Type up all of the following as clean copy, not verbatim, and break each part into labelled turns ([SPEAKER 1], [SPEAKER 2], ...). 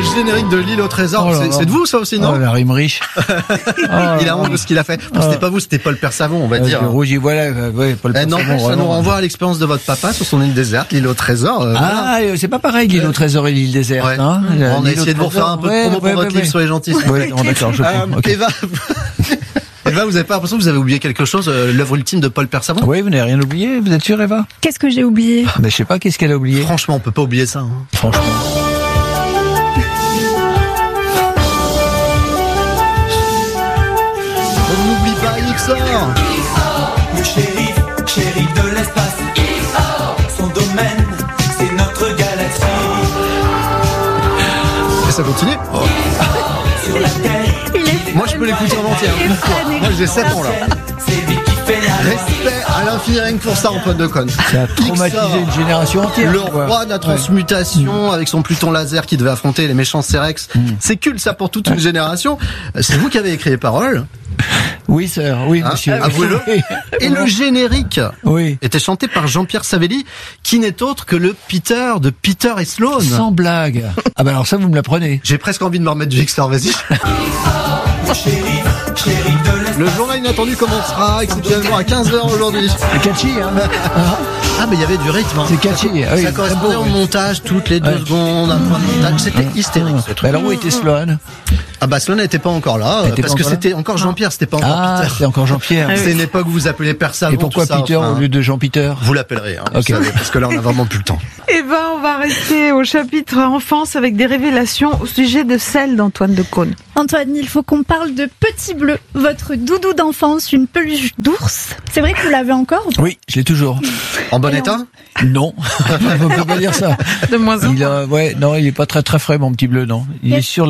[SPEAKER 1] générique de l'île au trésor. C'est de vous ça aussi, non?
[SPEAKER 2] La rime riche.
[SPEAKER 1] Il a honte de ce qu'il a fait. Bon, c'était pas vous, c'était Paul Persavon, on va dire.
[SPEAKER 2] Rouge, voilà, Paul Persavon.
[SPEAKER 1] Non, ça nous renvoie à l'expérience de votre papa sur son île déserte, l'île au trésor.
[SPEAKER 2] C'est pas pareil, l'île au trésor et l'île déserte.
[SPEAKER 1] Ouais.
[SPEAKER 2] Hein,
[SPEAKER 1] on a essayé de vous refaire un peu de promo pour votre livre, soyez gentils.
[SPEAKER 2] Ouais, d'accord, je comprends. Okay.
[SPEAKER 1] Eva, vous avez pas l'impression que vous avez oublié quelque chose, l'œuvre ultime de Paul Persavon?
[SPEAKER 2] Oui, vous n'avez rien oublié, vous êtes sûr, Eva?
[SPEAKER 3] Qu'est-ce que j'ai oublié?
[SPEAKER 2] Mais je sais pas, qu'est-ce qu'elle a oublié?
[SPEAKER 1] Franchement, on peut pas oublier ça. Hein.
[SPEAKER 2] Franchement.
[SPEAKER 1] On n'oublie pas XOR.
[SPEAKER 4] Le shérif de l'espace. Son domaine, c'est notre galaxie.
[SPEAKER 1] Et ça continue?
[SPEAKER 4] Sur la Terre.
[SPEAKER 1] Moi, je peux l'écouter en entier. Moi, j'ai 7 ans là.
[SPEAKER 4] C'est lui qui fait la
[SPEAKER 1] Respect à l'infini, rien que pour ça, Antoine Decaune.
[SPEAKER 2] Ça a traumatisé une génération entière.
[SPEAKER 1] Le roi de la transmutation avec son Pluton laser qui devait affronter les méchants Cerex. C'est culte ça pour toute une génération. C'est vous qui avez écrit les paroles.
[SPEAKER 2] Oui, sœur, oui, monsieur.
[SPEAKER 1] Avouez-le. Et le générique était chanté par Jean-Pierre Savelli, qui n'est autre que le Peter de Peter et Sloan.
[SPEAKER 2] Sans blague. Ah bah alors ça, vous me l'apprenez.
[SPEAKER 1] J'ai presque envie de me remettre du XOR, vas-y. Le journal inattendu commencera exceptionnellement à 15h aujourd'hui.
[SPEAKER 2] C'est catchy, hein.
[SPEAKER 1] Ah, mais il y avait du rythme. Hein.
[SPEAKER 2] C'est catchy. Oui,
[SPEAKER 1] ça correspondait au montage toutes les 2 secondes. Un point de montage. C'était hystérique. Ce truc.
[SPEAKER 2] Alors où était Sloan?
[SPEAKER 1] Ah bah Sloan n'était pas encore là, parce que c'était encore Jean-Pierre, c'était pas encore Peter.
[SPEAKER 2] C'était encore Jean-Pierre.
[SPEAKER 1] C'est une époque où vous appelez Persavon.
[SPEAKER 2] Et pourquoi Peter au lieu de Jean-Peter?
[SPEAKER 1] Vous l'appellerez, hein, vous savez, parce que là on a vraiment plus le temps.
[SPEAKER 5] Eh ben, on va rester au chapitre enfance avec des révélations au sujet de celle d'Antoine Decaune.
[SPEAKER 3] Antoine, il faut qu'on parle de Petit Bleu, votre doudou d'enfance, une peluche d'ours. C'est vrai que vous l'avez encore?
[SPEAKER 2] Oui, je l'ai toujours.
[SPEAKER 1] En bon état?
[SPEAKER 2] Non, on peut pas dire ça.
[SPEAKER 5] De moins en moins.
[SPEAKER 2] Non, il est pas très très frais, mon petit bleu, non. Il est sur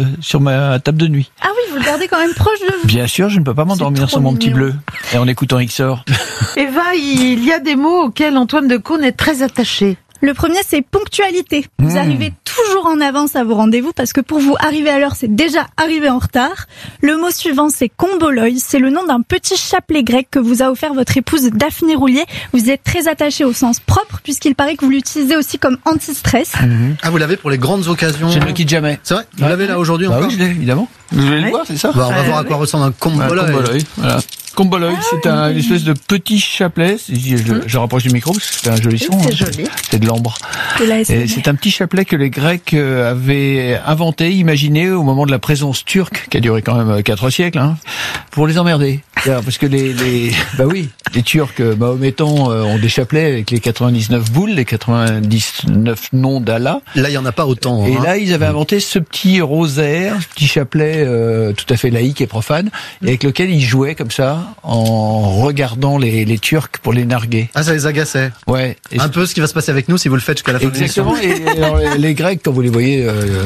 [SPEAKER 2] ma table de nuit.
[SPEAKER 3] Ah oui, vous le gardez quand même proche de vous.
[SPEAKER 2] Bien sûr, je ne peux pas m'endormir sur mon petit bleu. Et en écoutant XOR.
[SPEAKER 5] Eva, il y a des mots auxquels Antoine Decaune est très attaché.
[SPEAKER 3] Le premier, c'est ponctualité. Vous arrivez toujours en avance à vos rendez-vous parce que pour vous, arriver à l'heure, c'est déjà arriver en retard. Le mot suivant, c'est comboloi. C'est le nom d'un petit chapelet grec que vous a offert votre épouse Daphné Roulier. Vous êtes très attaché au sens propre puisqu'il paraît que vous l'utilisez aussi comme anti-stress.
[SPEAKER 1] Ah, vous l'avez pour les grandes occasions?
[SPEAKER 2] Je ne le quitte jamais.
[SPEAKER 1] C'est vrai? Vous l'avez là aujourd'hui encore?
[SPEAKER 2] Oui, je l'ai, évidemment. Vous voulez le voir, c'est ça?
[SPEAKER 1] On va voir à quoi ressemble un comboloi.
[SPEAKER 2] Voilà. Comboloi, c'est une espèce de petit chapelet. Je rapproche du micro parce que c'est un joli son.
[SPEAKER 5] C'est joli.
[SPEAKER 2] C'est de l'ambre. Et c'est un petit chapelet que les Grecs avaient inventé, imaginé au moment de la présence turque, qui a duré quand même 4 siècles, hein, pour les emmerder. Parce que les Turcs mahométans ont des chapelets avec les 99 boules, les 99 noms d'Allah.
[SPEAKER 1] Là, il y en a pas autant.
[SPEAKER 2] Et là, ils avaient inventé ce petit rosaire, ce petit chapelet tout à fait laïque et profane, avec lequel ils jouaient comme ça, en regardant les Turcs pour les narguer.
[SPEAKER 1] Ah, ça les agaçait.
[SPEAKER 2] Ouais. Et
[SPEAKER 1] un peu ce qui va se passer avec nous si vous le faites jusqu'à la fin de l'émission.
[SPEAKER 2] Exactement. Et alors, les Grecs, quand vous les voyez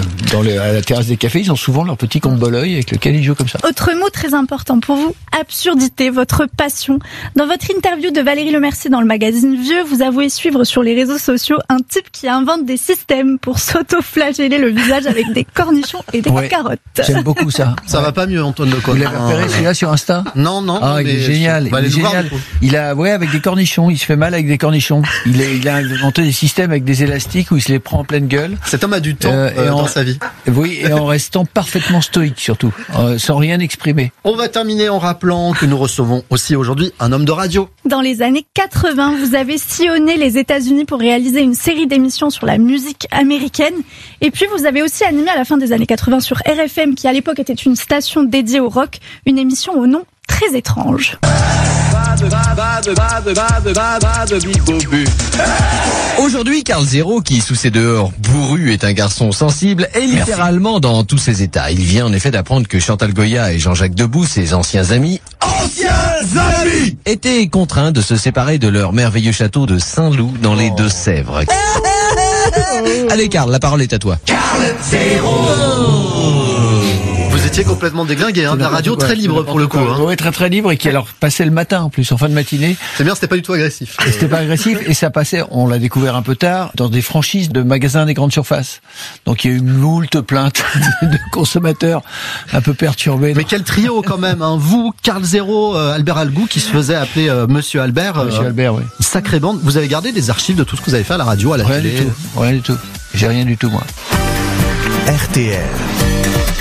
[SPEAKER 2] à la terrasse des cafés, ils ont souvent leur petit comboloi avec lequel ils jouent comme ça.
[SPEAKER 3] Autre mot très important pour vous, absurdité, votre passion. Dans votre interview de Valérie Lemercier dans le magazine Vieux, vous avouez suivre sur les réseaux sociaux un type qui invente des systèmes pour s'auto-flageller le visage avec des cornichons et des carottes.
[SPEAKER 2] J'aime beaucoup ça.
[SPEAKER 1] Ça va pas mieux, Antoine Decaune.
[SPEAKER 2] Vous l'avez repéré celui-là sur Insta?
[SPEAKER 1] Non.
[SPEAKER 2] Ah, il est génial. Il est génial. Il a, avec des cornichons. Il se fait mal avec des cornichons. Il a inventé des systèmes avec des élastiques où il se les prend en pleine gueule.
[SPEAKER 1] Cet homme a du temps dans sa vie.
[SPEAKER 2] Oui, et en restant parfaitement stoïque surtout, sans rien exprimer.
[SPEAKER 1] On va terminer en rappelant que nous recevons aussi aujourd'hui un homme de radio.
[SPEAKER 3] Dans les années 80, vous avez sillonné les États-Unis pour réaliser une série d'émissions sur la musique américaine. Et puis vous avez aussi animé à la fin des années 80 sur RFM, qui à l'époque était une station dédiée au rock, une émission au nom très étrange.
[SPEAKER 6] Aujourd'hui, Karl Zéro, qui sous ses dehors bourrus est un garçon sensible, est littéralement dans tous ses états. Il vient en effet d'apprendre que Chantal Goya et Jean-Jacques Debout, ses anciens amis, étaient contraints de se séparer de leur merveilleux château de Saint-Loup dans les Deux-Sèvres. Allez Karl, la parole est à toi. Karl Zéro.
[SPEAKER 1] Vous étiez complètement déglingué, hein, de la radio très libre pour le coup. Hein.
[SPEAKER 2] Oui, très très libre et qui alors passait le matin en plus, en fin de matinée.
[SPEAKER 1] C'est bien, c'était pas du tout agressif.
[SPEAKER 2] C'était pas agressif et ça passait, on l'a découvert un peu tard, dans des franchises de magasins des grandes surfaces. Donc il y a eu moult plaintes de consommateurs un peu perturbés.
[SPEAKER 1] Mais quel trio quand même, hein. Vous, Karl Zéro, Albert Algou, qui se faisait appeler Monsieur Albert.
[SPEAKER 2] Monsieur Albert, oui.
[SPEAKER 1] Sacrée bande. Vous avez gardé des archives de tout ce que vous avez fait à la radio, à la télé?
[SPEAKER 2] Rien du tout. J'ai rien du tout, moi.
[SPEAKER 7] RTL.